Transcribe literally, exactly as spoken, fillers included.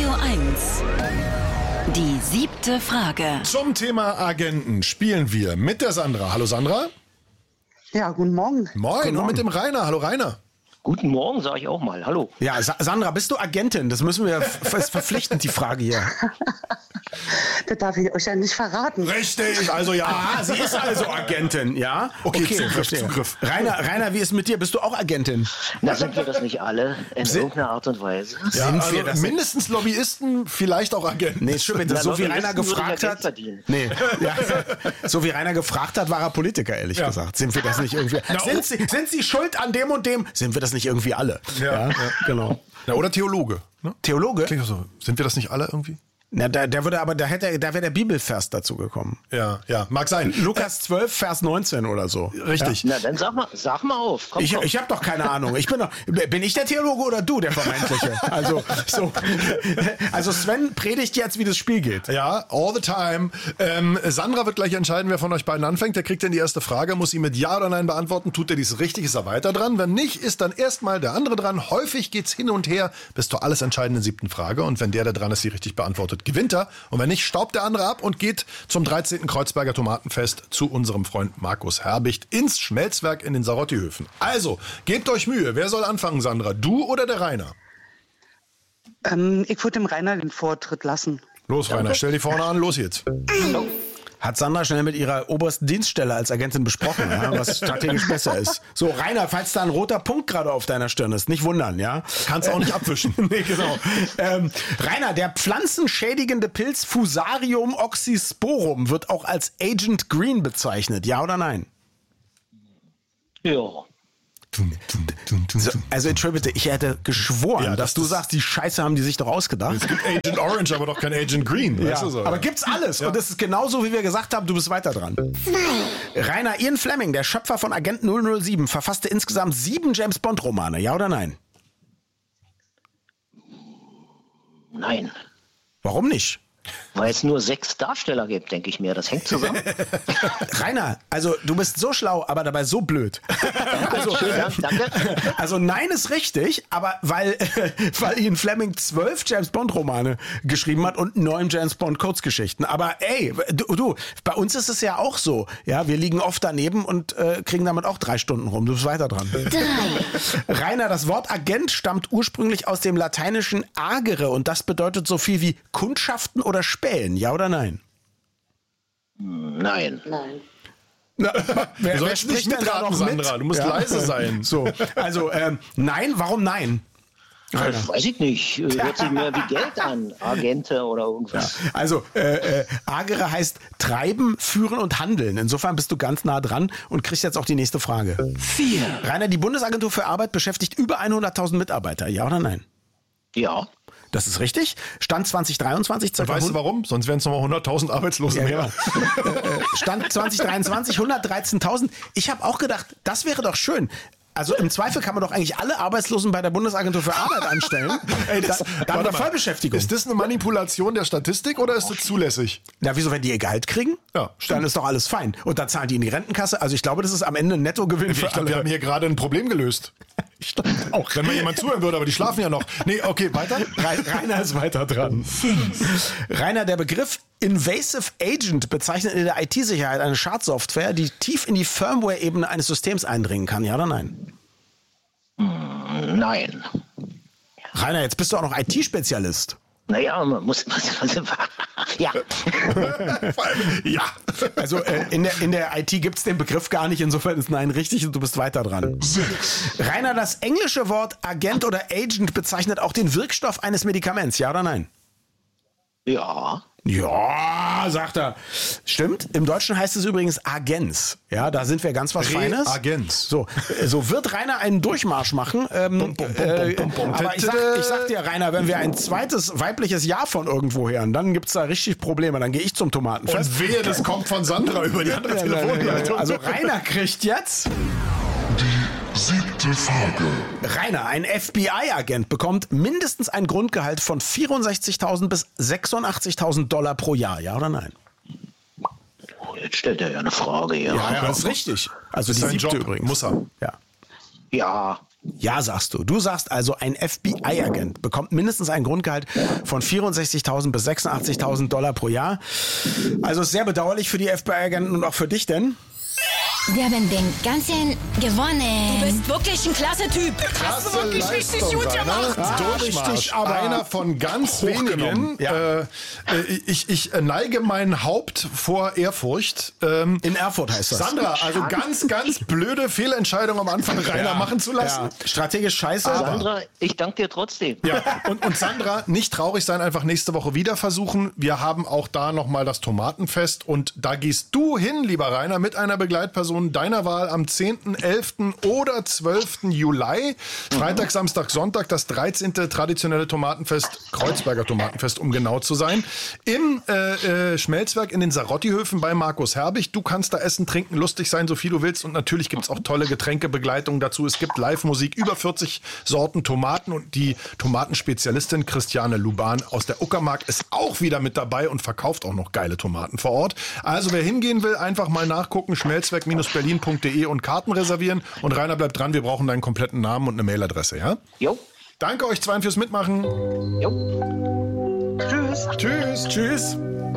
Radio eins. Die siebte Frage. Zum Thema Agenten spielen wir mit der Sandra. Hallo Sandra. Ja, guten Morgen. Moin, und mit dem Rainer. Hallo Rainer. Guten Morgen, sage ich auch mal. Hallo. Ja, Sa- Sandra, bist du Agentin? Das müssen wir, f- ist verpflichtend, die Frage hier. Das darf ich euch ja nicht verraten. Richtig, also ja. Ah, sie ist also Agentin, ja? Okay, Zugriff, verstehe. Zugriff. Rainer, Rainer, wie ist mit dir? Bist du auch Agentin? Na, sind wir das nicht alle in Sind- irgendeiner Art und Weise? Ja, Sind also wir das mindestens Lobbyisten, vielleicht auch Agenten. Nee, stimmt, Na, so wie Lobbyisten Rainer würde gefragt ja Geld hat. verdienen. Nee, ja, so wie Rainer gefragt hat, war er Politiker, ehrlich Ja. gesagt. Sind wir das nicht irgendwie? Na, sind, oh. sie, sind sie schuld an dem und dem? Sind wir das nicht irgendwie alle? Ja, ja. genau. Ja, oder Theologe. Ne? Theologe? Klingt doch so. Sind wir das nicht alle irgendwie? Na, da, der würde aber, da hätte, da wäre der Bibelvers dazu gekommen. Ja, ja, mag sein. Lukas zwölf, Vers neunzehn oder so. Richtig. Na, dann sag mal, sag mal auf. Komm, Ich, komm. ich habe doch keine Ahnung. Ich bin doch, bin ich der Theologe oder du der Vermeintliche? Also, so. Also Sven predigt jetzt, wie das Spiel geht. Ja, all the time. Ähm, Sandra wird gleich entscheiden, wer von euch beiden anfängt. Der kriegt dann die erste Frage, muss sie mit Ja oder Nein beantworten. Tut er dies richtig, ist er weiter dran. Wenn nicht, ist dann erstmal der andere dran. Häufig geht's hin und her bis zur alles entscheidenden siebten Frage. Und wenn der, der dran ist, sie richtig beantwortet, gewinnt er. Und wenn nicht, staubt der andere ab und geht zum dreizehnten Kreuzberger Tomatenfest zu unserem Freund Markus Herbicht ins Schmelzwerk in den Sarotihöfen. Also, gebt euch Mühe. Wer soll anfangen, Sandra? Du oder der Rainer? Ähm, ich würde dem Rainer den Vortritt lassen. Los, Rainer, stell dich vorne an. Los jetzt. Hat Sandra schnell mit ihrer obersten Dienststelle als Agentin besprochen, ja, was strategisch besser ist. So, Rainer, falls da ein roter Punkt gerade auf deiner Stirn ist, nicht wundern, ja? Kannst auch nicht abwischen. Nee, genau. Ähm, Rainer, der pflanzenschädigende Pilz Fusarium oxysporum wird auch als Agent Green bezeichnet, ja oder nein? Ja. So, also entschuldige bitte, ich hätte geschworen, Ja, dass das du ist- sagst, die Scheiße haben die sich doch ausgedacht. Es gibt Agent Orange, aber doch kein Agent Green. Ja, Weißt du so? aber gibt's alles. Ja. Und es ist genauso, wie wir gesagt haben, du bist weiter dran. Rainer Ian Fleming, der Schöpfer von Agent null null sieben, verfasste insgesamt sieben James-Bond-Romane. Ja oder nein? Nein. Warum nicht? Weil es nur sechs Darsteller gibt, denke ich mir. Das hängt zusammen. Rainer, also du bist so schlau, aber dabei so blöd. Also, Schönen Dank, danke. also nein ist richtig, aber weil, weil Ian Fleming zwölf James-Bond-Romane geschrieben hat und neun James-Bond-Kurzgeschichten. Aber ey, du, du, bei uns ist es ja auch so. Ja, wir liegen oft daneben und äh, kriegen damit auch drei Stunden rum. Du bist weiter dran. Rainer, das Wort Agent stammt ursprünglich aus dem lateinischen agere und das bedeutet so viel wie Kundschaften oder Spähen. Ja oder nein? Nein. Nein. Na, wer, Du sollst nicht denn da mitraten, noch mit? Sandra. Du musst leise sein. So, also ähm, nein, warum nein? Das weiß ich nicht. Hört sich mehr wie Geld an. Agente oder irgendwas. Also äh, äh, agere heißt treiben, führen und handeln. Insofern bist du ganz nah dran und kriegst jetzt auch die nächste Frage. vier. Rainer, die Bundesagentur für Arbeit beschäftigt über hunderttausend Mitarbeiter. Ja oder nein? Ja. Das ist richtig. Stand zwanzig dreiundzwanzig circa Weißt du warum? Sonst wären es nochmal hunderttausend Arbeitslose Ja, mehr. genau. Äh, Stand zwanzig dreiundzwanzig hundertdreizehntausend. Ich habe auch gedacht, das wäre doch schön. Also im Zweifel kann man doch eigentlich alle Arbeitslosen bei der Bundesagentur für Arbeit anstellen. Ey, das, da haben Warte wir mal. Vollbeschäftigung. Ist das eine Manipulation der Statistik oder ist das zulässig? Na, wieso, wenn die ihr Gehalt kriegen? Ja, stimmt. Dann ist doch alles fein. Und dann zahlen die in die Rentenkasse. Also ich glaube, das ist am Ende ein Nettogewinn für Ich glaube, wir alle. haben hier gerade ein Problem gelöst. Stimmt auch. Wenn mal jemand zuhören würde, aber die schlafen ja noch. Nee, okay, weiter. Re- Rainer ist weiter dran. Rainer, der Begriff Invasive Agent bezeichnet in der I T-Sicherheit eine Schadsoftware, die tief in die Firmware-Ebene eines Systems eindringen kann. Ja oder nein? Nein. Rainer, jetzt bist du auch noch I T-Spezialist. Naja, man muss. Ja. Ja. Also äh, in, der, in der I T gibt's den Begriff gar nicht, insofern ist Nein richtig und du bist weiter dran. Rainer, das englische Wort Agent oder Agent bezeichnet auch den Wirkstoff eines Medikaments, ja oder nein? Ja. Ja, sagt er. Stimmt. Im Deutschen heißt es übrigens Agens. Ja, da sind wir ganz was Feines. Reagens. So, äh, so wird Rainer einen Durchmarsch machen. Ähm, Bum, bum, bum, äh, bum, bum, bum. aber ich sag, ich sag dir, Rainer, wenn wir ein zweites weibliches Ja von irgendwo hören, dann gibt's da richtig Probleme. Dann gehe ich zum Tomatenfest. Und wehe, das kommt von Sandra über die andere Ja, nein, nein, nein. Telefonleitung. Also Rainer kriegt jetzt... Siebte Frage. Rainer, ein F B I-Agent bekommt mindestens ein Grundgehalt von vierundsechzigtausend bis sechsundachtzigtausend Dollar pro Jahr, ja oder nein? Oh, jetzt stellt er ja eine Frage hier. Ja, das ist richtig. Also Das die ist sein siebte Job. übrigens. Muss er. Ja. Ja. Ja, sagst du. Du sagst also, ein F B I-Agent bekommt mindestens ein Grundgehalt von vierundsechzigtausend bis sechsundachtzigtausend Dollar pro Jahr. Also sehr bedauerlich für die F B I-Agenten und auch für dich, denn... Wir haben den ganzen gewonnen. Du bist wirklich ein klasse Typ. Klasse wirklich Leistung, richtig gut Rainer. gemacht. Ah, Durchmarsch. richtig, aber Einer von ganz hochgenommen. wenigen. Ja. Äh, ich, ich neige mein Haupt vor Ehrfurcht. Ähm, In Erfurt heißt das. Sandra, also ganz, ganz blöde Fehlentscheidung am Anfang, Rainer Ja, machen zu lassen. Ja. Strategisch scheiße, aber... Sandra, ich danke dir trotzdem. Ja, und, und Sandra, nicht traurig sein, einfach nächste Woche wieder versuchen. Wir haben auch da nochmal das Tomatenfest und da gehst du hin, lieber Rainer, mit einer Begleitperson deiner Wahl am zehnten, elften oder zwölften Juli. Freitag, Samstag, Sonntag, das dreizehnte traditionelle Tomatenfest, Kreuzberger Tomatenfest, um genau zu sein, im äh, äh, Schmelzwerk in den Sarotti-Höfen bei Markus Herbig. Du kannst da essen, trinken, lustig sein, so viel du willst und natürlich gibt's auch tolle Getränkebegleitungen dazu. Es gibt Live-Musik, über vierzig Sorten Tomaten und die Tomatenspezialistin Christiane Luban aus der Uckermark ist auch wieder mit dabei und verkauft auch noch geile Tomaten vor Ort. Also wer hingehen will, einfach mal nachgucken, schmelzwerk berlin punkt de und Karten reservieren. Und Rainer, bleibt dran, wir brauchen deinen kompletten Namen und eine Mailadresse, ja? Jo. Danke euch zwei fürs Mitmachen. Jo. Tschüss. Tschüss. Tschüss.